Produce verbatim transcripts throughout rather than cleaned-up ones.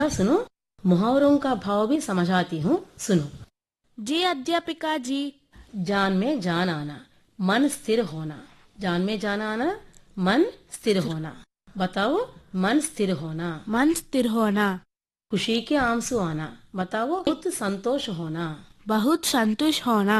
सुनो, मुहावरों का भाव भी समझाती हूँ, सुनो। जी अध्यापिका जी। जान में जान आना, मन स्थिर होना। जान में जान आना, मन स्थिर होना। बताओ, मन स्थिर होना। मन स्थिर होना। खुशी के आंसू आना। बताओ, बहुत संतोष होना। बहुत संतुष्ट होना।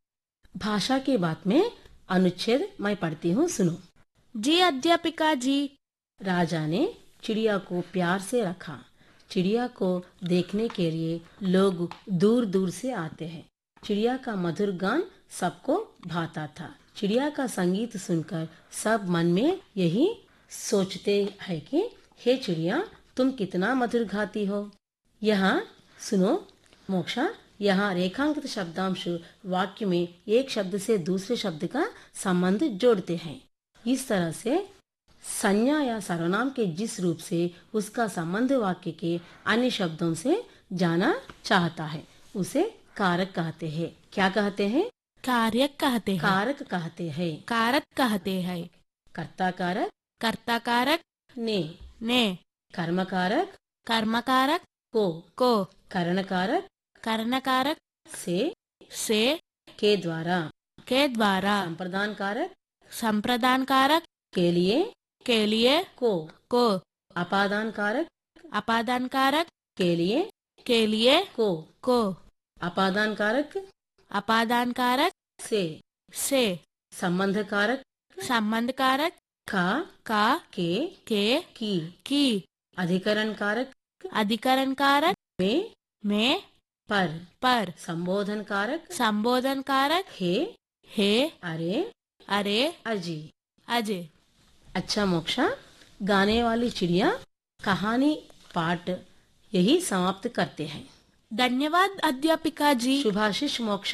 भाषा की बात में अनुच्छेद मैं पढ़ती हूँ, सुनो। जी अध्यापिका जी। राजा ने चिड़िया को प्यार से रखा। चिड़िया को देखने के लिए लोग दूर दूर से आते हैं। चिड़िया का मधुर गान सबको भाता था। चिड़िया का संगीत सुनकर सब मन में यही सोचते हैं कि हे चिड़िया, तुम कितना मधुर गाती हो। यहाँ सुनो मोक्षा, यहाँ रेखांकित शब्दांश वाक्य में एक शब्द से दूसरे शब्द का संबंध जोड़ते हैं। इस तरह से संज्ञा या सर्वनाम के जिस रूप से उसका संबंध वाक्य के अन्य शब्दों से जाना चाहता है उसे कारक कहते हैं। क्या कहते हैं? कारक कहते हैं। कारक कहते हैं। कारक कहते हैं। कर्ता कारक, कर्ता कारक, ने ने कर्म कारक, कर्म कारक, को को करण कारक, कर्ण कारक, से से के द्वारा, के द्वारा, संप्रदान कारक, संप्रदान कारक, के लिए, के लिए, को को अपादान कारक, अपादान कारक, के लिए, के लिए, को को अपादान कारक, अपादान कारक, से से संबंध कारक, संबंध कारक, का, का, के, के, की की अधिकरण कारक, अधिकरण कारक, में, में, पर पर संबोधन कारक, संबोधन कारक, हे, हे, अरे, अरे, अजी। अजय। अच्छा मोक्षा, गाने वाली चिड़िया कहानी पाठ यही समाप्त करते हैं। ధన్యవాద్ అధ్యాపికా జీ। శుభాశిష్ మోక్ష।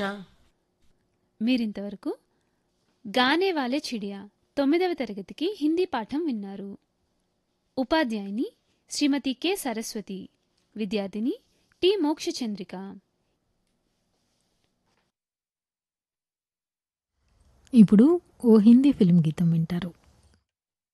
మీరింతవరకు గానే వాలే చిడియా తొమ్మిదవ తరగతికి హిందీ పాఠం విన్నారు. ఉపాధ్యాయుని శ్రీమతి కె సరస్వతి, విద్యార్థిని టి మోక్షచంద్రిక. ఇప్పుడు ఓ హిందీ ఫిల్మ్ గీతం వింటారు.